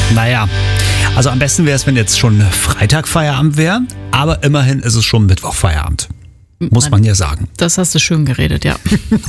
Naja, also am besten wäre es, wenn jetzt schon Freitag Feierabend wäre, aber immerhin ist es schon Mittwoch Feierabend. Muss man ja sagen. Das hast du schön geredet, ja.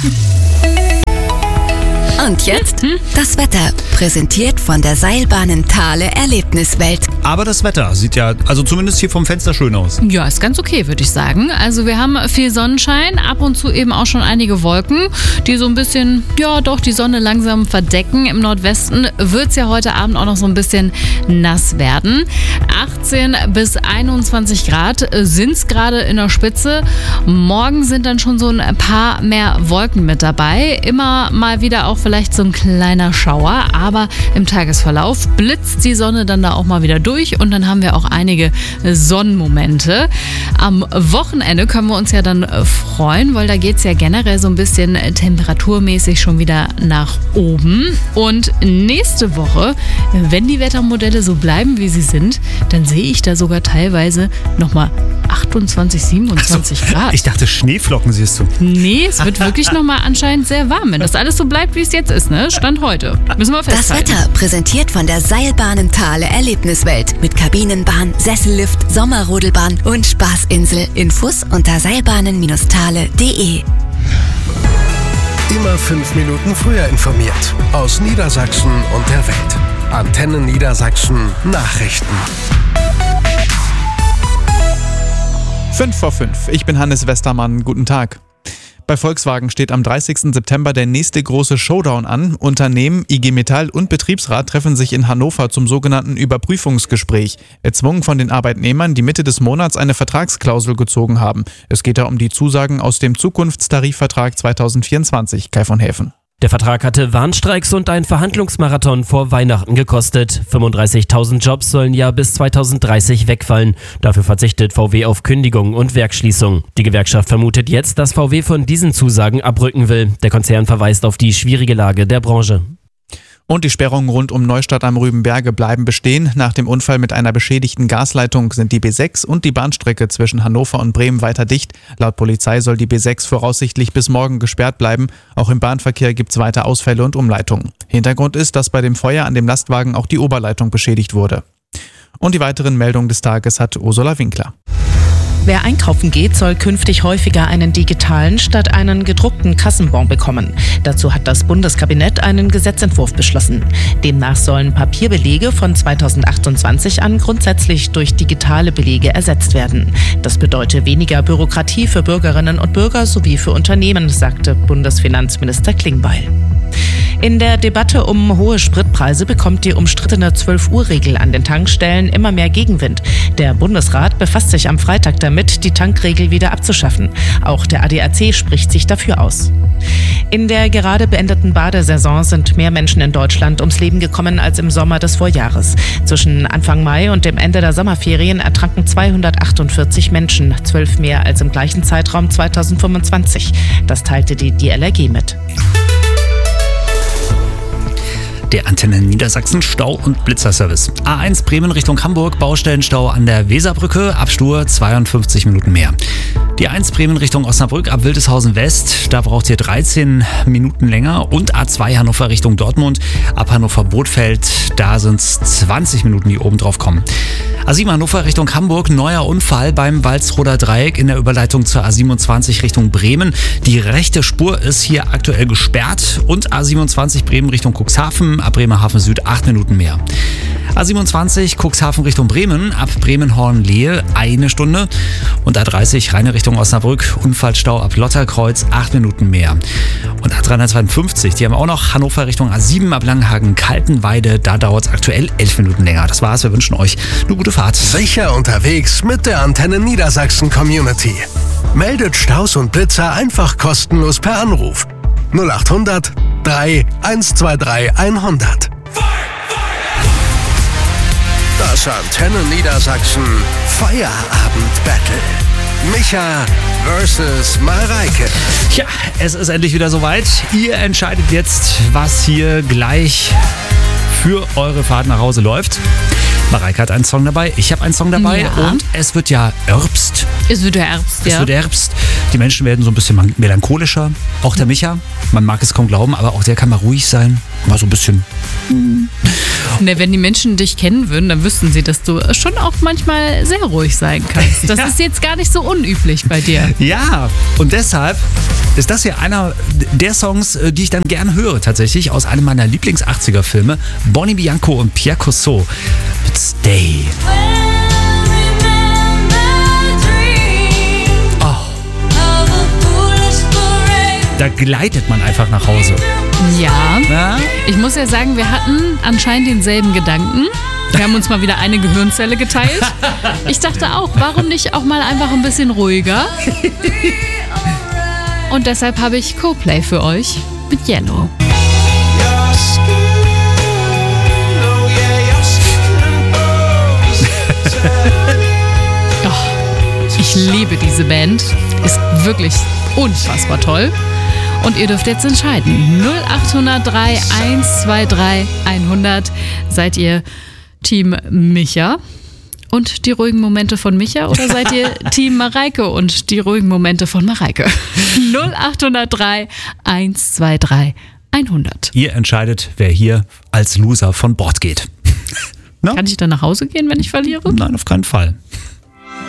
Und jetzt das Wetter, präsentiert von der Seilbahnen Thale Erlebniswelt. Aber das Wetter sieht ja, also zumindest hier vom Fenster schön aus. Ja, ist ganz okay, würde ich sagen. Also wir haben viel Sonnenschein, ab und zu eben auch schon einige Wolken, die so ein bisschen, ja doch, die Sonne langsam verdecken. Im Nordwesten wird es ja heute Abend auch noch so ein bisschen nass werden. 18 bis 21 Grad sind es gerade in der Spitze. Morgen sind dann schon so ein paar mehr Wolken mit dabei. Immer mal wieder auch vielleicht so ein kleiner Schauer, aber im Tagesverlauf blitzt die Sonne dann da auch mal wieder durch und dann haben wir auch einige Sonnenmomente. Am Wochenende können wir uns ja dann freuen, weil da geht es ja generell so ein bisschen temperaturmäßig schon wieder nach oben. Und nächste Woche, wenn die Wettermodelle so bleiben, wie sie sind, dann sehe ich da sogar teilweise nochmal 28, 27 Grad. Ich dachte, Schneeflocken siehst du. Nee, es wird wirklich nochmal anscheinend sehr warm, wenn das alles so bleibt, wie es jetzt ist, ne? Stand heute. Müssen wir festhalten. Das Wetter präsentiert von der Seilbahnen Thale Erlebniswelt mit Kabinenbahn, Sessellift, Sommerrodelbahn und Spaßinsel. Infos unter seilbahnen-thale.de. Immer 5 Minuten früher informiert. Aus Niedersachsen und der Welt. Antenne Niedersachsen Nachrichten. 5:05. Ich bin Hannes Westermann. Guten Tag. Bei Volkswagen steht am 30. September der nächste große Showdown an. Unternehmen, IG Metall und Betriebsrat treffen sich in Hannover zum sogenannten Überprüfungsgespräch. Erzwungen von den Arbeitnehmern, die Mitte des Monats eine Vertragsklausel gezogen haben. Es geht da um die Zusagen aus dem Zukunftstarifvertrag 2024. Kai von Häfen. Der Vertrag hatte Warnstreiks und ein Verhandlungsmarathon vor Weihnachten gekostet. 35.000 Jobs sollen ja bis 2030 wegfallen. Dafür verzichtet VW auf Kündigungen und Werksschließung. Die Gewerkschaft vermutet jetzt, dass VW von diesen Zusagen abrücken will. Der Konzern verweist auf die schwierige Lage der Branche. Und die Sperrungen rund um Neustadt am Rübenberge bleiben bestehen. Nach dem Unfall mit einer beschädigten Gasleitung sind die B6 und die Bahnstrecke zwischen Hannover und Bremen weiter dicht. Laut Polizei soll die B6 voraussichtlich bis morgen gesperrt bleiben. Auch im Bahnverkehr gibt es weiter Ausfälle und Umleitungen. Hintergrund ist, dass bei dem Feuer an dem Lastwagen auch die Oberleitung beschädigt wurde. Und die weiteren Meldungen des Tages hat Ursula Winkler. Wer einkaufen geht, soll künftig häufiger einen digitalen statt einen gedruckten Kassenbon bekommen. Dazu hat das Bundeskabinett einen Gesetzentwurf beschlossen. Demnach sollen Papierbelege von 2028 an grundsätzlich durch digitale Belege ersetzt werden. Das bedeutet weniger Bürokratie für Bürgerinnen und Bürger sowie für Unternehmen, sagte Bundesfinanzminister Klingbeil. In der Debatte um hohe Spritpreise bekommt die umstrittene 12-Uhr-Regel an den Tankstellen immer mehr Gegenwind. Der Bundesrat befasst sich am Freitag damit, die Tankregel wieder abzuschaffen. Auch der ADAC spricht sich dafür aus. In der gerade beendeten Badesaison sind mehr Menschen in Deutschland ums Leben gekommen als im Sommer des Vorjahres. Zwischen Anfang Mai und dem Ende der Sommerferien ertranken 248 Menschen, 12 mehr als im gleichen Zeitraum 2025. Das teilte die DLRG mit. Der Antenne Niedersachsen Stau- und Blitzerservice. A1 Bremen Richtung Hamburg, Baustellenstau an der Weserbrücke, Abstur 52 Minuten mehr. Die A1 Bremen Richtung Osnabrück ab Wildeshausen West, da braucht ihr 13 Minuten länger. Und A2 Hannover Richtung Dortmund ab Hannover-Bothfeld, da sind es 20 Minuten, die oben drauf kommen. A7 Hannover Richtung Hamburg, neuer Unfall beim Walsroder Dreieck in der Überleitung zur A27 Richtung Bremen. Die rechte Spur ist hier aktuell gesperrt und A27 Bremen Richtung Cuxhaven, ab Bremerhaven Süd 8 Minuten mehr. A27 Cuxhaven Richtung Bremen, ab Bremenhorn-Lehe 1 Stunde und A30 Rheine Richtung Osnabrück, Unfallstau ab Lotterkreuz 8 Minuten mehr. Und A352, die haben auch noch Hannover Richtung A7 ab Langenhagen-Kaltenweide, da dauert es aktuell 11 Minuten länger. Das war's, wir wünschen euch eine gute Fahrt. Sicher unterwegs mit der Antenne Niedersachsen Community. Meldet Staus und Blitzer einfach kostenlos per Anruf. 0800 3 123 100. Das Antenne Niedersachsen Feierabend-Battle. Micha versus Mareike. Ja, es ist endlich wieder soweit. Ihr entscheidet jetzt, was hier gleich für eure Fahrt nach Hause läuft. Mareike hat einen Song dabei, ich habe einen Song dabei und es wird ja Herbst. Es wird Herbst, ja. Es wird Herbst. Die Menschen werden so ein bisschen melancholischer. Auch der Micha, man mag es kaum glauben, aber auch der kann mal ruhig sein. Mal so ein bisschen. Ne, wenn die Menschen dich kennen würden, dann wüssten sie, dass du schon auch manchmal sehr ruhig sein kannst. Das ist jetzt gar nicht so unüblich bei dir. Ja, und deshalb ist das hier einer der Songs, die ich dann gerne höre, tatsächlich, aus einem meiner Lieblings-80er-Filme, Bonnie Bianco und Pierre Cossot mit Stay. Oh. Da gleitet man einfach nach Hause. Ja, ich muss ja sagen, wir hatten anscheinend denselben Gedanken. Wir haben uns mal wieder eine Gehirnzelle geteilt. Ich dachte auch, warum nicht auch mal einfach ein bisschen ruhiger? Und deshalb habe ich Coldplay für euch mit Yellow. Oh, ich liebe diese Band. Ist wirklich unfassbar toll. Und ihr dürft jetzt entscheiden. 0803 123 100. Seid ihr Team Micha und die ruhigen Momente von Micha oder seid ihr Team Mareike und die ruhigen Momente von Mareike? 0803 123 100. Ihr entscheidet, wer hier als Loser von Bord geht. Kann ich dann nach Hause gehen, wenn ich verliere? Nein, auf keinen Fall.